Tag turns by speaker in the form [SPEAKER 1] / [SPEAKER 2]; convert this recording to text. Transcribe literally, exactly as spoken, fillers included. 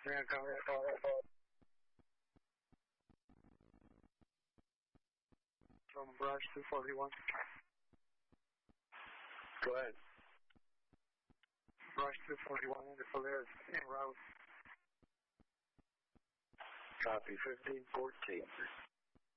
[SPEAKER 1] Yeah, call that, call that, call that. From Barrage two forty-one.
[SPEAKER 2] Go ahead.
[SPEAKER 1] Barrage two forty-one into Polaris en route.
[SPEAKER 2] Copy, fifteen fourteen.